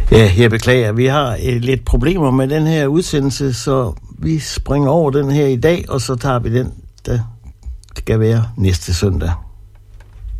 Ja, jeg beklager. Vi har lidt problemer med den her udsendelse, så vi springer over den her i dag, og så tager vi den, der skal være næste søndag.